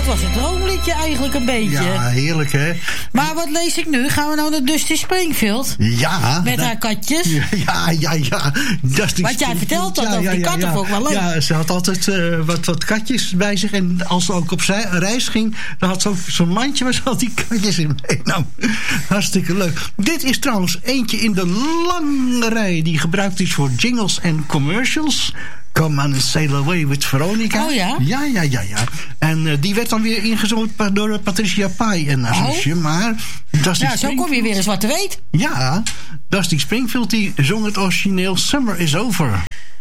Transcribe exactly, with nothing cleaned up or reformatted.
was een droomliedje eigenlijk een beetje. Ja, heerlijk hè. Maar wat lees ik nu? Gaan we nou naar Dusty Springfield? Ja. Met dat, haar katjes? Ja, ja, ja. Dusty Wat jij vertelt dat ja, over ja, die ja, katten ja. vond ik wel leuk. Ja, ze had altijd uh, wat, wat katjes bij zich. En als ze ook op reis ging, dan had ze ook zo'n mandje waar ze al die katjes in meenam. Hartstikke leuk. Dit is trouwens eentje in de lange rij die gebruikt is voor jingles en commercials. Come on and Sail Away with Veronica. Oh ja? Ja, ja, ja, ja. En uh, die werd dan weer ingezongen door Patricia Pai en haar oh. zusje. Maar Dusty ja, zo kom je weer eens wat te weten. Ja, Dusty Springfield die zong het origineel Summer is Over.